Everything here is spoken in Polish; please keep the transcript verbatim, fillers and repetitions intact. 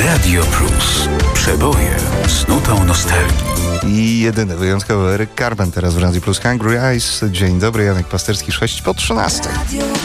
Radio Plus. Przeboje z nutą nostalgii. I jedyny wyjątkowy Eryk Carmen teraz w Radio Plus. Hungry Eyes. Dzień dobry, Janek Pasterski, sześć po trzynastej.